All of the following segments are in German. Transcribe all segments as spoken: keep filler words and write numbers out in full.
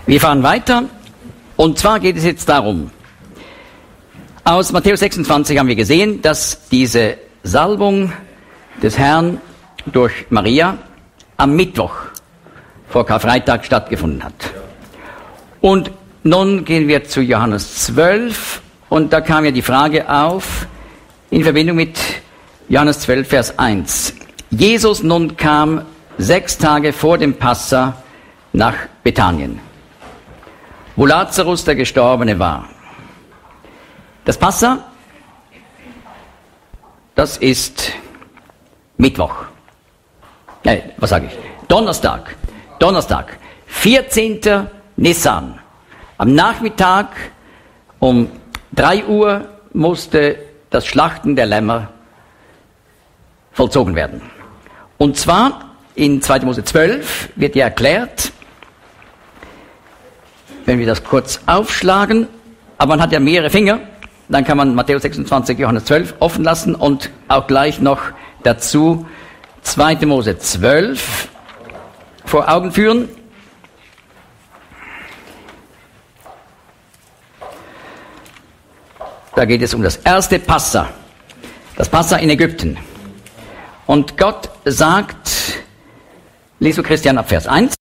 Wir fahren weiter, und zwar geht es jetzt darum, aus Matthäus sechsundzwanzig haben wir gesehen, dass diese Salbung des Herrn durch Maria am Mittwoch vor Karfreitag stattgefunden hat. Und nun gehen wir zu Johannes zwölf, und da kam ja die Frage auf, in Verbindung mit Johannes zwölf, Vers eins. Jesus nun kam sechs Tage vor dem Passa nach Bethanien, wo Lazarus, der Gestorbene, war. Das Passa, das ist Mittwoch. Nein, was sage ich? Donnerstag. Donnerstag, vierzehnten Nissan. Am Nachmittag um drei Uhr musste das Schlachten der Lämmer vollzogen werden. Und zwar in zweiter Mose zwölf wird ja erklärt, wenn wir das kurz aufschlagen, aber man hat ja mehrere Finger, dann kann man Matthäus sechsundzwanzig, Johannes zwölf offen lassen und auch gleich noch dazu zweiter Mose zwölf vor Augen führen. Da geht es um das erste Passa, das Passa in Ägypten. Und Gott sagt, liest du Christian ab Vers eins.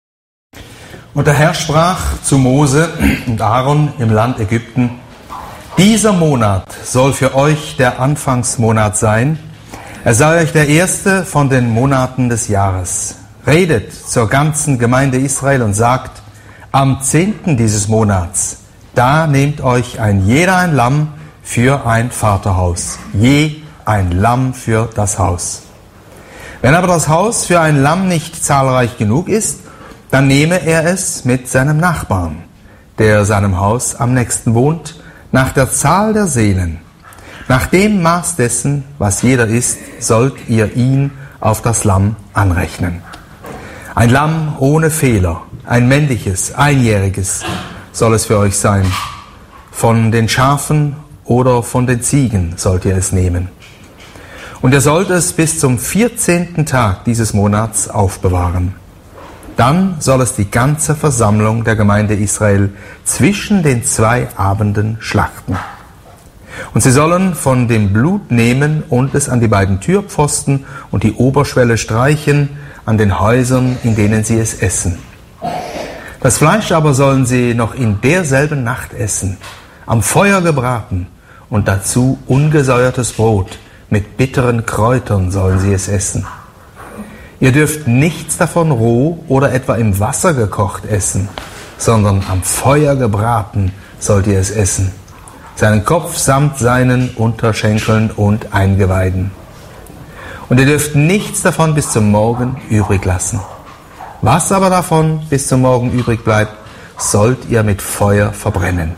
Und der Herr sprach zu Mose und Aaron im Land Ägypten: Dieser Monat soll für euch der Anfangsmonat sein. Er sei euch der erste von den Monaten des Jahres. Redet zur ganzen Gemeinde Israel und sagt: Am zehnten dieses Monats, da nehmt euch ein jeder ein Lamm für ein Vaterhaus, je ein Lamm für das Haus. Wenn aber das Haus für ein Lamm nicht zahlreich genug ist, dann nehme er es mit seinem Nachbarn, der seinem Haus am nächsten wohnt, nach der Zahl der Seelen. Nach dem Maß dessen, was jeder ist, sollt ihr ihn auf das Lamm anrechnen. Ein Lamm ohne Fehler, ein männliches, einjähriges soll es für euch sein. Von den Schafen oder von den Ziegen sollt ihr es nehmen. Und ihr sollt es bis zum vierzehnten Tag dieses Monats aufbewahren. Dann soll es die ganze Versammlung der Gemeinde Israel zwischen den zwei Abenden schlachten. Und sie sollen von dem Blut nehmen und es an die beiden Türpfosten und die Oberschwelle streichen, an den Häusern, in denen sie es essen. Das Fleisch aber sollen sie noch in derselben Nacht essen, am Feuer gebraten, und dazu ungesäuertes Brot, mit bitteren Kräutern sollen sie es essen. Ihr dürft nichts davon roh oder etwa im Wasser gekocht essen, sondern am Feuer gebraten sollt ihr es essen, seinen Kopf samt seinen Unterschenkeln und Eingeweiden. Und ihr dürft nichts davon bis zum Morgen übrig lassen. Was aber davon bis zum Morgen übrig bleibt, sollt ihr mit Feuer verbrennen.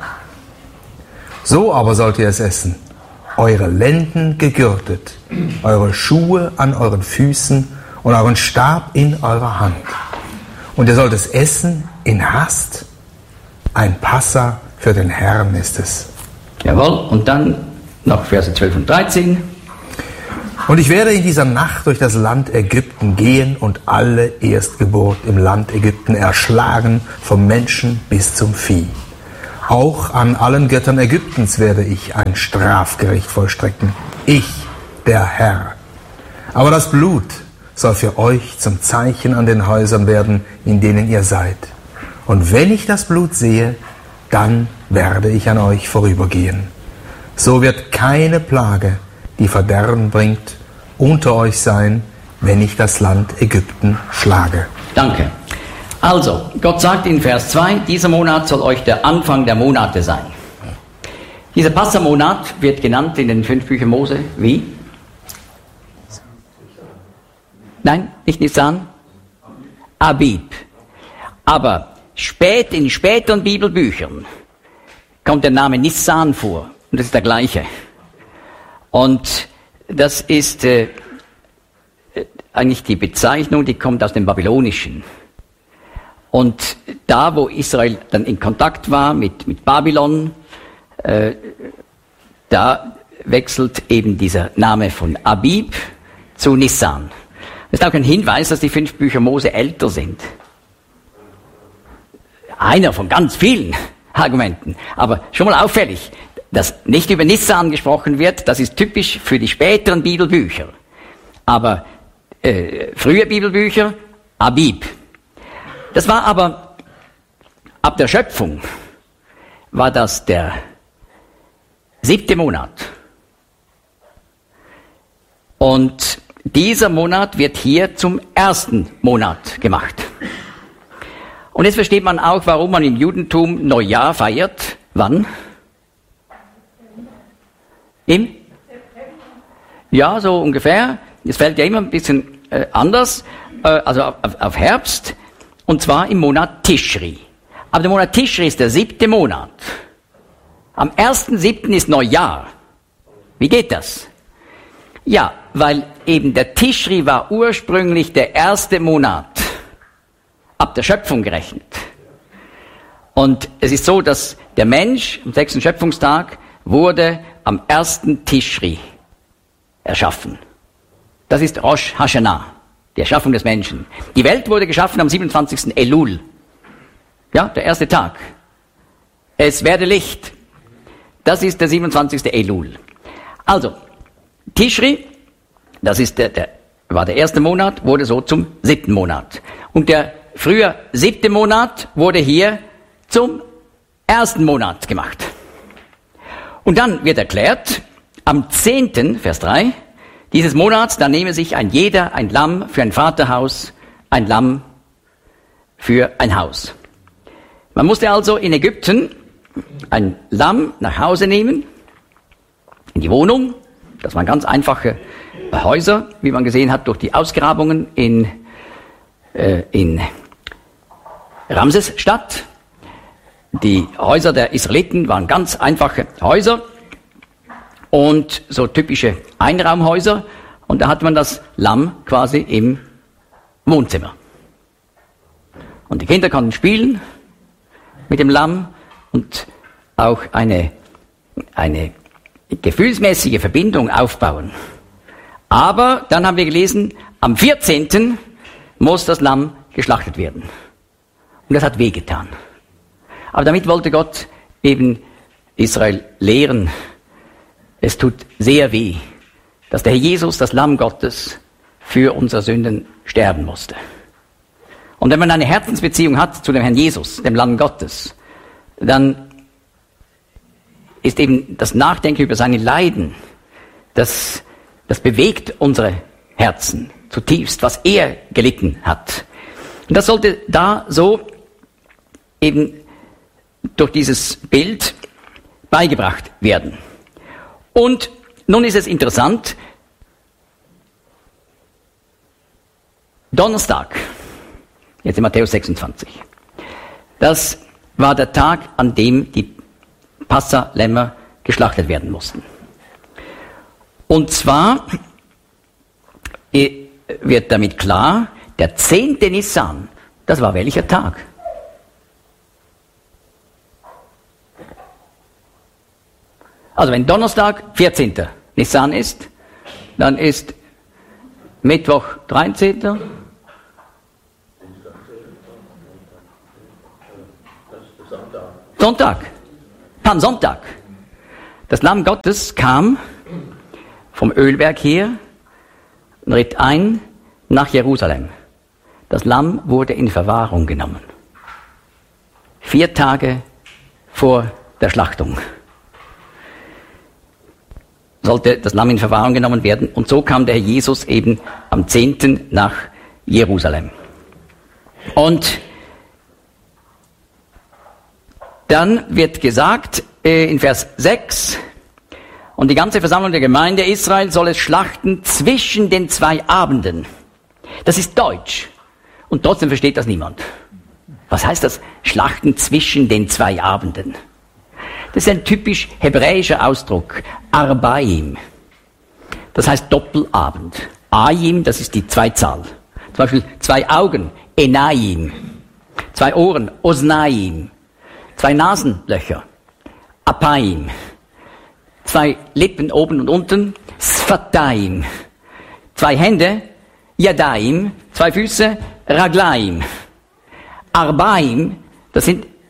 So aber sollt ihr es essen, eure Lenden gegürtet, eure Schuhe an euren Füßen und euren Stab in eurer Hand. Und ihr sollt es essen in Hast. Ein Passa für den Herrn ist es. Jawohl, und dann noch Verse zwölf und dreizehn. Und ich werde in dieser Nacht durch das Land Ägypten gehen und alle Erstgeburt im Land Ägypten erschlagen, vom Menschen bis zum Vieh. Auch an allen Göttern Ägyptens werde ich ein Strafgericht vollstrecken. Ich, der Herr. Aber das Blut soll für euch zum Zeichen an den Häusern werden, in denen ihr seid. Und wenn ich das Blut sehe, dann werde ich an euch vorübergehen. So wird keine Plage, die Verderben bringt, unter euch sein, wenn ich das Land Ägypten schlage. Danke. Also, Gott sagt in Vers zwei, dieser Monat soll euch der Anfang der Monate sein. Dieser Passamonat wird genannt in den fünf Büchern Mose wie? Nein, nicht Nisan? Abib. Aber spät in späteren Bibelbüchern kommt der Name Nissan vor. Und das ist der gleiche. Und das ist äh, eigentlich die Bezeichnung, die kommt aus dem Babylonischen. Und da, wo Israel dann in Kontakt war mit, mit Babylon, äh, da wechselt eben dieser Name von Abib zu Nissan. Das ist auch ein Hinweis, dass die fünf Bücher Mose älter sind. einer von ganz vielen Argumenten. Aber schon mal auffällig, dass nicht über Nissan gesprochen wird, das ist typisch für die späteren Bibelbücher. Aber äh, frühe Bibelbücher, Abib. Das war aber, ab der Schöpfung, war das der siebte Monat. Und dieser Monat wird hier zum ersten Monat gemacht. Und jetzt versteht man auch, warum man im Judentum Neujahr feiert. Wann? Im? Ja, so ungefähr. Es fällt ja immer ein bisschen äh, anders, äh, also auf, auf Herbst, und zwar im Monat Tischri. Aber der Monat Tischri ist der siebte Monat. Am ersten siebten ist Neujahr. Wie geht das? Ja, weil eben der Tischri war ursprünglich der erste Monat, ab der Schöpfung gerechnet. Und es ist so, dass der Mensch am sechsten Schöpfungstag wurde am ersten Tischri erschaffen. Das ist Rosh Hashanah, die Erschaffung des Menschen. Die Welt wurde geschaffen am siebenundzwanzigsten Elul. Ja, der erste Tag. Es werde Licht. Das ist der siebenundzwanzigste Elul. Also, Tischri, das ist der, der, war der erste Monat, wurde so zum siebten Monat. Und der früher siebte Monat wurde hier zum ersten Monat gemacht. Und dann wird erklärt, am zehnten, Vers drei, dieses Monats, da nehme sich ein jeder ein Lamm für ein Vaterhaus, ein Lamm für ein Haus. Man musste also in Ägypten ein Lamm nach Hause nehmen, in die Wohnung. Das waren ganz einfache Häuser, wie man gesehen hat, durch die Ausgrabungen in, äh, in Ramsesstadt. Die Häuser der Israeliten waren ganz einfache Häuser und so typische Einraumhäuser. Und da hatte man das Lamm quasi im Wohnzimmer. Und die Kinder konnten spielen mit dem Lamm und auch eine, eine gefühlsmäßige Verbindung aufbauen. Aber dann haben wir gelesen, am vierzehnten muss das Lamm geschlachtet werden. Und das hat wehgetan. Aber damit wollte Gott eben Israel lehren, es tut sehr weh, dass der Herr Jesus, das Lamm Gottes, für unsere Sünden sterben musste. Und wenn man eine Herzensbeziehung hat zu dem Herrn Jesus, dem Lamm Gottes, dann ist eben das Nachdenken über seine Leiden, das, das bewegt unsere Herzen zutiefst, was er gelitten hat. Und das sollte da so eben durch dieses Bild beigebracht werden. Und nun ist es interessant, Donnerstag, jetzt in Matthäus sechsundzwanzig, das war der Tag, an dem die Passa-Lämmer geschlachtet werden mussten. Und zwar wird damit klar, der zehnte Nissan, das war welcher Tag? Also wenn Donnerstag vierzehnter Nissan ist, dann ist Mittwoch dreizehnter Sonntag. Palmsonntag. Das Lamm Gottes kam vom Ölberg her und ritt ein nach Jerusalem. Das Lamm wurde in Verwahrung genommen. Vier Tage vor der Schlachtung sollte das Lamm in Verwahrung genommen werden. Und so kam der Herr Jesus eben am zehnten nach Jerusalem. Und dann wird gesagt äh, in Vers sechs, und die ganze Versammlung der Gemeinde Israel soll es schlachten zwischen den zwei Abenden. Das ist Deutsch. Und trotzdem versteht das niemand. Was heißt das? Schlachten zwischen den zwei Abenden. Das ist ein typisch hebräischer Ausdruck. Arbaim. Das heißt Doppelabend. Ayim, das ist die Zweizahl. Zum Beispiel zwei Augen. Enayim. Zwei Ohren. Osnaim. Zwei Nasenlöcher. Apaim. Zwei Lippen oben und unten. Sfataim. Zwei Hände. Yadaim. Zwei Füße. Raglaim. Arbaim. Das sind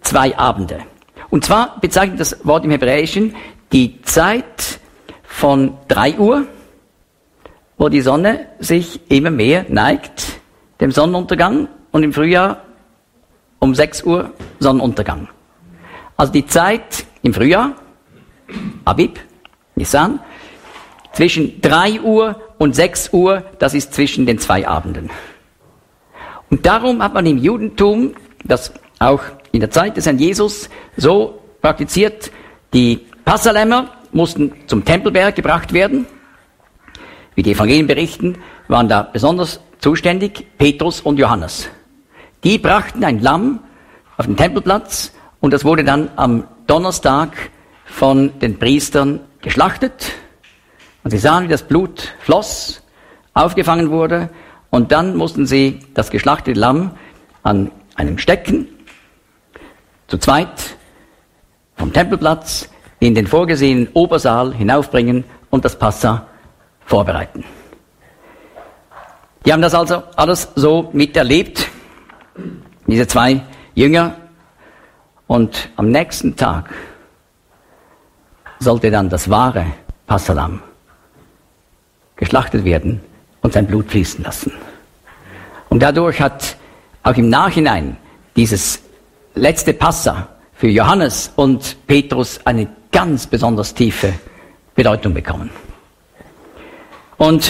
zwei Abende. Und zwar bezeichnet das Wort im Hebräischen die Zeit von drei Uhr, wo die Sonne sich immer mehr neigt, dem Sonnenuntergang, und im Frühjahr um sechs Uhr Sonnenuntergang. Also die Zeit im Frühjahr, Abib, Nisan, zwischen drei Uhr und sechs Uhr, das ist zwischen den zwei Abenden. Und darum hat man im Judentum, das auch in der Zeit des Herrn Jesus so praktiziert, die Passalämmer mussten zum Tempelberg gebracht werden. Wie die Evangelien berichten, waren da besonders zuständig Petrus und Johannes. Die brachten ein Lamm auf den Tempelplatz und das wurde dann am Donnerstag von den Priestern geschlachtet. Und sie sahen, wie das Blut floss, aufgefangen wurde, und dann mussten sie das geschlachtete Lamm an einem Stecken zu zweit vom Tempelplatz in den vorgesehenen Obersaal hinaufbringen und das Passa vorbereiten. Die haben das also alles so miterlebt, diese zwei Jünger, und am nächsten Tag sollte dann das wahre Passalamm geschlachtet werden und sein Blut fließen lassen. Und dadurch hat auch im Nachhinein dieses letzte Passa für Johannes und Petrus eine ganz besonders tiefe Bedeutung bekommen. Und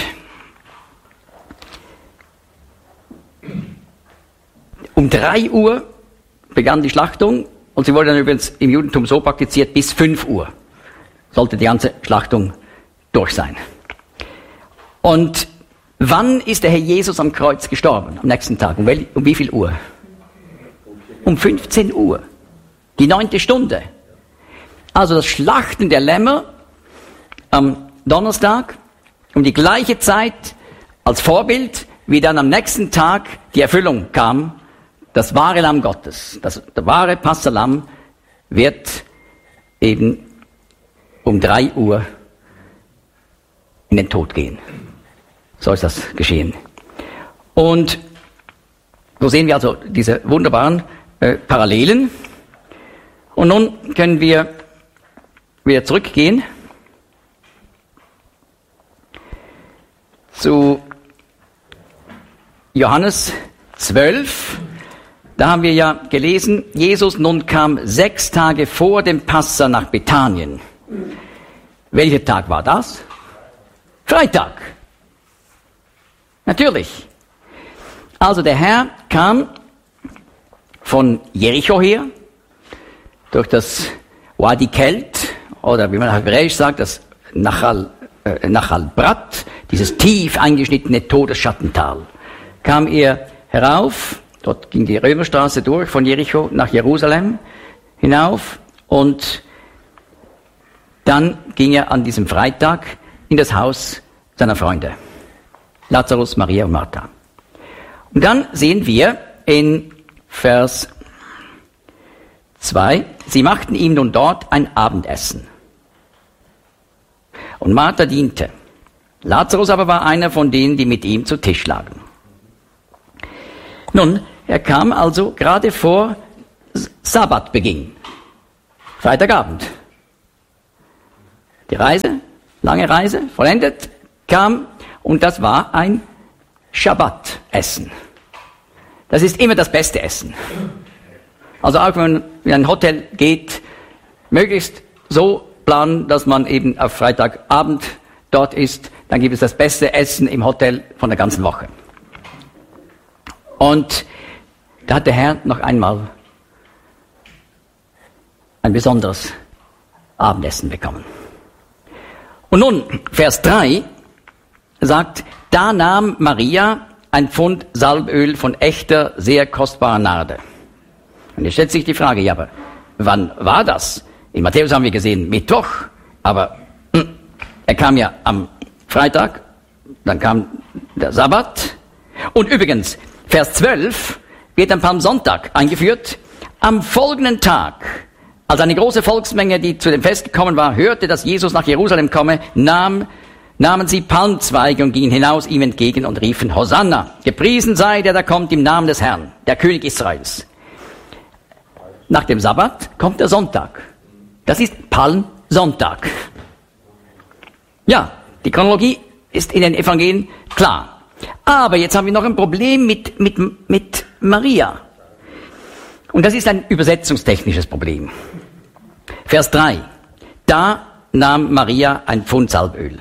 um drei Uhr begann die Schlachtung, und sie wurde dann übrigens im Judentum so praktiziert, bis fünf Uhr sollte die ganze Schlachtung durch sein. Und wann ist der Herr Jesus am Kreuz gestorben? Am nächsten Tag. Um, wel- um wie viel Uhr? Um fünfzehn Uhr. Die neunte Stunde. Also das Schlachten der Lämmer am Donnerstag um die gleiche Zeit als Vorbild, wie dann am nächsten Tag die Erfüllung kam. Das wahre Lamm Gottes, das der wahre Passalamm, wird eben um drei Uhr in den Tod gehen. So ist das geschehen. Und so sehen wir also diese wunderbaren äh, Parallelen. Und nun können wir wieder zurückgehen zu Johannes zwölf. Da haben wir ja gelesen, Jesus nun kam sechs Tage vor dem Passa nach Bethanien. Welcher Tag war das? Freitag. Natürlich. Also der Herr kam von Jericho her, durch das Wadi Kelt, oder wie man auf Hebräisch sagt, das Nachal, äh, Nachal Brat, dieses tief eingeschnittene Todesschattental, kam er herauf. Dort ging die Römerstraße durch, von Jericho nach Jerusalem hinauf, und dann ging er an diesem Freitag in das Haus seiner Freunde, Lazarus, Maria und Martha. Und dann sehen wir in Vers zwei, sie machten ihm nun dort ein Abendessen. Und Martha diente. Lazarus aber war einer von denen, die mit ihm zu Tisch lagen. Nun, er kam also gerade vor Sabbatbeginn, Freitagabend. Die Reise, lange Reise, vollendet, kam, und das war ein Schabbatessen. Das ist immer das beste Essen. Also auch wenn man in ein Hotel geht, möglichst so planen, dass man eben auf Freitagabend dort ist, dann gibt es das beste Essen im Hotel von der ganzen Woche. Und da hat der Herr noch einmal ein besonderes Abendessen bekommen. Und nun, Vers drei sagt, da nahm Maria ein Pfund Salböl von echter, sehr kostbarer Narde. Und jetzt stellt sich die Frage, ja, aber wann war das? In Matthäus haben wir gesehen, Mittwoch, aber hm, er kam ja am Freitag, dann kam der Sabbat. Und übrigens, Vers zwölf wird am Palmsonntag eingeführt. Am folgenden Tag, als eine große Volksmenge, die zu dem Fest gekommen war, hörte, dass Jesus nach Jerusalem komme, nahm, nahmen sie Palmzweige und gingen hinaus ihm entgegen und riefen, Hosanna, gepriesen sei der, der kommt im Namen des Herrn, der König Israels. nach dem Sabbat kommt der Sonntag. Das ist Palmsonntag. Ja, die Chronologie ist in den Evangelien klar. Aber jetzt haben wir noch ein Problem mit, mit, mit Maria. Und das ist ein übersetzungstechnisches Problem. Vers drei. Da nahm Maria ein Pfund Salböl.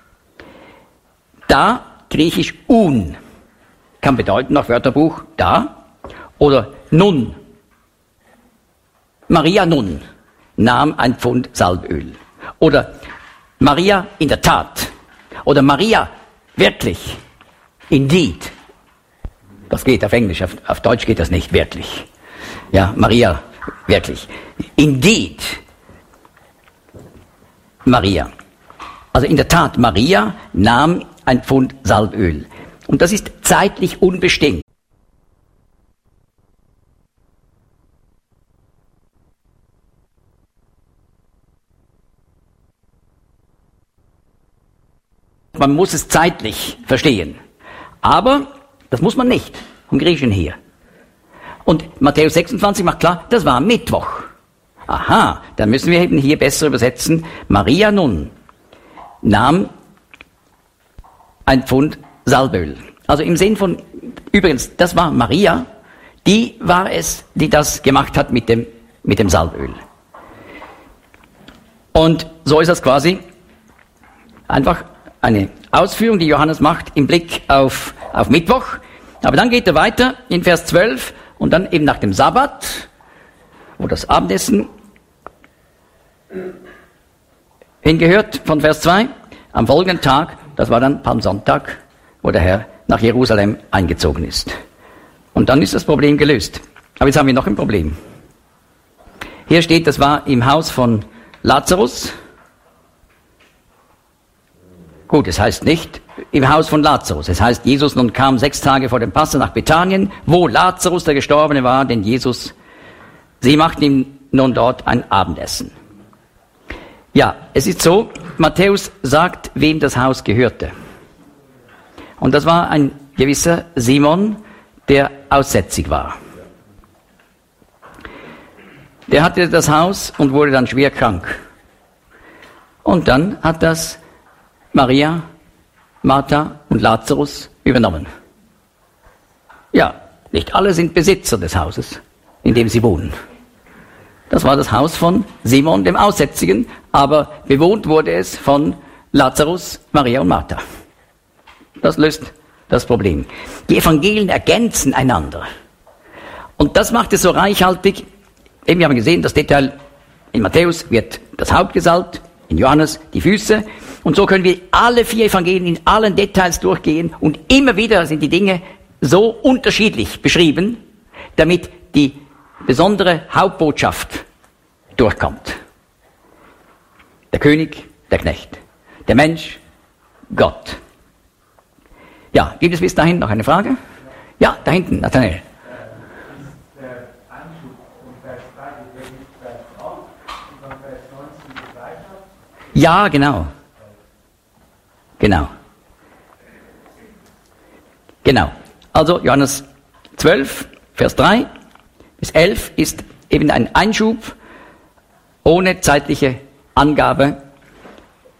Da, griechisch un, kann bedeuten nach Wörterbuch da oder nun. Maria nun nahm ein Pfund Salböl. Oder Maria in der Tat. Oder Maria wirklich. Indeed. Das geht auf Englisch, auf, auf Deutsch geht das nicht, wirklich. Ja, Maria, wirklich. Indeed. Maria. Also in der Tat, Maria nahm ein Pfund Salböl. Und das ist zeitlich unbestimmt. Man muss es zeitlich verstehen. Aber das muss man nicht, vom Griechischen her. Und Matthäus sechsundzwanzig macht klar, das war Mittwoch. Aha, dann müssen wir eben hier besser übersetzen. Maria nun nahm ein Pfund Salböl. Also im Sinn von, übrigens, das war Maria, die war es, die das gemacht hat mit dem, mit dem Salböl. Und so ist das quasi einfach eine Ausführung, die Johannes macht im Blick auf, auf Mittwoch. Aber dann geht er weiter in Vers zwölf und dann eben nach dem Sabbat, wo das Abendessen hingehört, von Vers zwei. Am folgenden Tag, das war dann Palmsonntag, wo der Herr nach Jerusalem eingezogen ist. Und dann ist das Problem gelöst. Aber jetzt haben wir noch ein Problem. Hier steht, das war im Haus von Lazarus. Gut, es heißt nicht im Haus von Lazarus. Es heißt, Jesus nun kam sechs Tage vor dem Passa nach Bethanien, wo Lazarus, der Gestorbene, war, denn Jesus, sie machten ihm nun dort ein Abendessen. Ja, es ist so, Matthäus sagt, wem das Haus gehörte. Und das war ein gewisser Simon, der aussätzig war. Der hatte das Haus und wurde dann schwer krank. Und dann hat das Maria, Martha und Lazarus übernommen. Ja, nicht alle sind Besitzer des Hauses, in dem sie wohnen. Das war das Haus von Simon, dem Aussätzigen, aber bewohnt wurde es von Lazarus, Maria und Martha. Das löst das Problem. Die Evangelien ergänzen einander. Und das macht es so reichhaltig. Eben, wir haben gesehen, das Detail in Matthäus wird das Haupt gesalbt, in Johannes die Füße. Und so können wir alle vier Evangelien in allen Details durchgehen und immer wieder sind die Dinge so unterschiedlich beschrieben, damit die besondere Hauptbotschaft durchkommt. Der König, der Knecht. Der Mensch, Gott. Ja, gibt es bis dahin noch eine Frage? Ja, da hinten, Nathanael. Ja, genau. Genau. Genau. Also Johannes zwölf, Vers drei bis elf ist eben ein Einschub ohne zeitliche Angabe